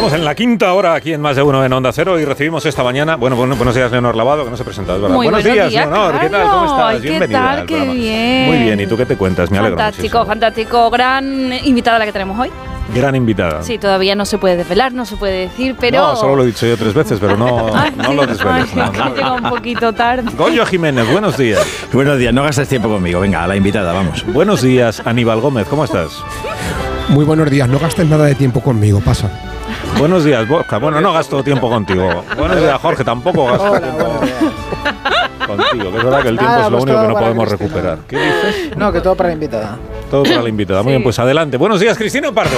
Estamos en la quinta hora aquí en Más de Uno en Onda Cero y recibimos esta mañana, buenos días, Leonor Lavado, que no se presenta, es verdad. Buenos días, Leonor, ¿qué tal? ¿Cómo estás? Bienvenida al programa. Qué bien. Muy bien, ¿y tú qué te cuentas? Me alegro muchísimo. Fantástico. Gran invitada la que tenemos hoy. Gran invitada. Sí, todavía no se puede desvelar, no se puede decir, pero... No, solo lo he dicho yo 3 veces, pero no lo desveles. Llega un poquito tarde. Goyo Jiménez, buenos días. Buenos días, no gastes tiempo conmigo, venga, a la invitada, vamos. Buenos días, Aníbal Gómez, ¿cómo estás? Muy buenos días, no gastes nada de tiempo conmigo, pasa. Buenos días, Borja. Bueno, no gasto tiempo contigo. Buenos días, Jorge, tampoco gasto tiempo contigo. Que es verdad que el tiempo es lo único que no podemos recuperar. ¿Qué dices? No, que todo para la invitada. Todo para la invitada. Muy bien, pues adelante. Buenos días, Cristina Pardo.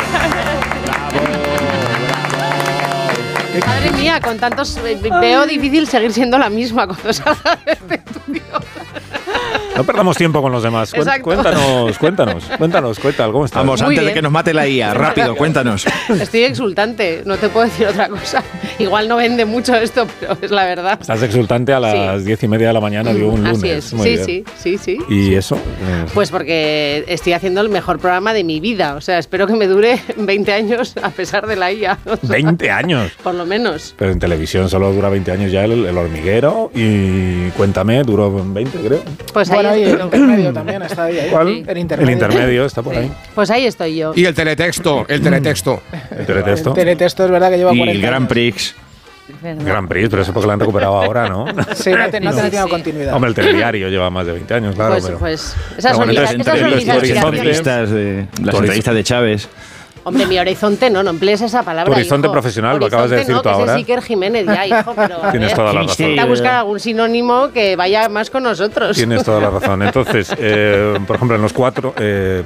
Madre mía, con tantos... Veo difícil seguir siendo la misma cuando salga de este estudio. No perdamos tiempo con los demás. Cuéntanos, ¿cómo estás? Vamos, antes de que nos mate la IA, rápido, cuéntanos. Estoy exultante, no te puedo decir otra cosa. Igual no vende mucho esto, pero es la verdad. Estás exultante a las 10:30 de la mañana de un lunes. Así es, sí. ¿Y eso? Pues porque estoy haciendo el mejor programa de mi vida. O sea, espero que me dure 20 años a pesar de la IA. O sea, ¿20 años? Por lo menos. Pero en televisión solo dura 20 años ya el hormiguero y Cuéntame, duró 20 creo. Pues ahí el intermedio también está ahí. ¿Cuál? Sí. El intermedio está por ahí. Pues ahí estoy yo. Y el teletexto. El teletexto es verdad que lleva 40 años. Y el Grand Prix. Gran Prix, pero eso porque lo han recuperado ahora, ¿no? Sí, no ha tenido continuidad. Hombre, el telediario lleva más de 20 años, claro. Pues esas son las entrevistas de Chávez. Hombre, mi horizonte no emplees esa palabra. Tu horizonte hijo. profesional, lo acabas de decir tú ahora. Es Iker Jiménez ya, hijo, pero tienes toda la razón. Intenta buscar algún sinónimo que vaya más con nosotros. Tienes toda la razón. Entonces, por ejemplo, en los 4...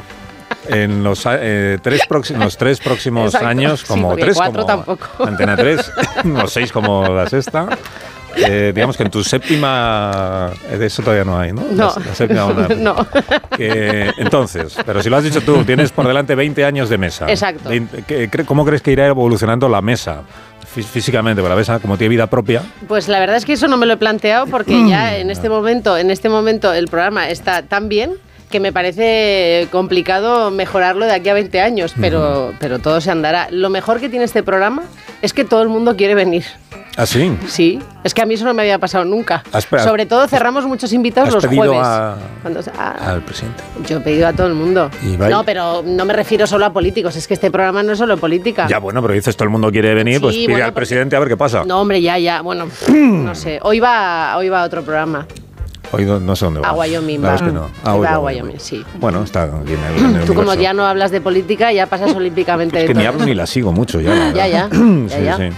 en los 3 próximos Exacto. Años, como 3 como tampoco. Antena 3, los 6 como la sexta. Digamos que en tu séptima, de eso todavía no hay, ¿no? No. La séptima onda. No. Entonces, pero si lo has dicho tú, tienes por delante 20 años de mesa. Exacto. ¿Cómo crees que irá evolucionando la mesa? Físicamente, porque la mesa, como tiene vida propia. Pues la verdad es que eso no me lo he planteado porque ya en este momento el programa está tan bien que me parece complicado mejorarlo de aquí a 20 años, pero todo se andará. Lo mejor que tiene este programa es que todo el mundo quiere venir. ¿Ah, sí? Sí, es que a mí eso no me había pasado nunca. Sobre todo cerramos muchos invitados los jueves. Al presidente? Yo he pedido a todo el mundo. No, pero no me refiero solo a políticos, es que este programa no es solo política. Ya, bueno, pero dices todo el mundo quiere venir, sí, pues pide al presidente a ver qué pasa. No, hombre, bueno, no sé. Hoy va a otro programa. Hoy no sé dónde va. A Wyoming va. Es que no. Va a Wyoming, sí. Bueno, está aquí en el Tú como ya no hablas de política, ya pasas olímpicamente de todo. Es que ni hablo ni la sigo mucho ya. Ya. Sí.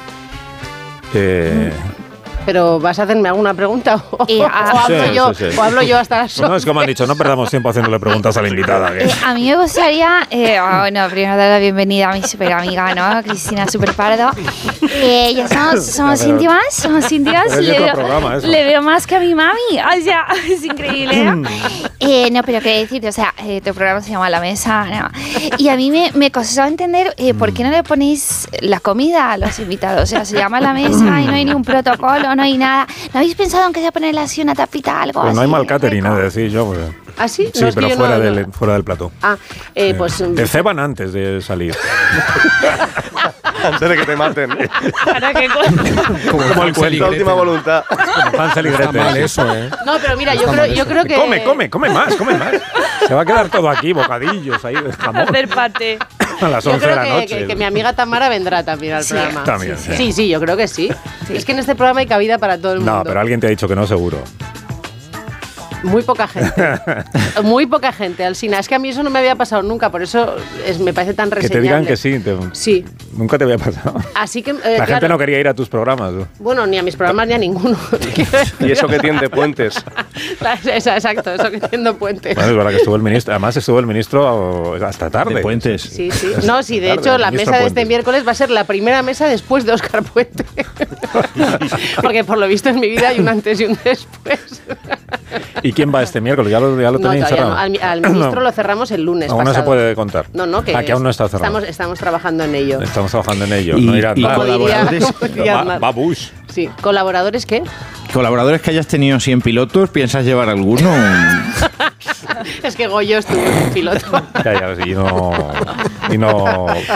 ¿Pero vas a hacerme alguna pregunta? ¿O hablo yo hasta las 8? No, es como han dicho, no perdamos tiempo haciéndole preguntas a la invitada. A mí me gustaría, primero dar la bienvenida a mi super amiga, ¿no? Cristina Super Pardo. Ya somos íntimas. Le veo más que a mi mami. O sea, es increíble, ¿no? No, pero qué decirte, o sea, tu programa se llama La Mesa, ¿no? Y a mí me costó entender por qué no le ponéis la comida a los invitados. O sea, se llama La Mesa y no hay ningún protocolo, no hay nada. ¿No habéis pensado en que se ponerle así una tapita, algo así? No hay mal catering, de decir yo. Pues. ¿Ah, sí? Sí, pero fuera del plató. Pues... Te ceban antes de salir. Antes de que te maten. ¿Para qué? Como el cuento. La última voluntad. Como Hansel y Gretel. Eso, ¿eh? No, pero mira, yo creo que... Come más. Se va a quedar todo aquí, bocadillos ahí de jamón. Hacer pate. A las 11 de la noche. Que mi amiga Tamara vendrá también al programa. También, sí, yo creo que sí. Es que en este programa hay cabida para todo el mundo. No, pero alguien te ha dicho que no, seguro. Muy poca gente, Alsina. Es que a mí eso no me había pasado nunca, por eso me parece tan reseñable. Que te digan que sí. Sí. Nunca te había pasado. Así que, la gente no quería ir a tus programas. Bueno, ni a mis programas ni a ninguno. Y eso que tiende puentes. Exacto, eso que tiende puentes. Bueno, es verdad que estuvo el ministro. Además estuvo el ministro hasta tarde. De Puentes. Sí. No, sí, de hecho la mesa de este miércoles va a ser la primera mesa después de Óscar Puente. Porque por lo visto en mi vida hay un antes y un después. ¿Y quién va este miércoles? ¿Ya lo tenéis cerrado? No, al ministro lo cerramos el lunes aún pasado. no se puede contar. No, que aún no está cerrado. Estamos trabajando en ello. No irán. ¿Y colaboradores? Va Bush. Sí. ¿Colaboradores qué? ¿Colaboradores que hayas tenido 100 pilotos? ¿Piensas llevar alguno? Es que Goyo estuvo en un piloto. Y no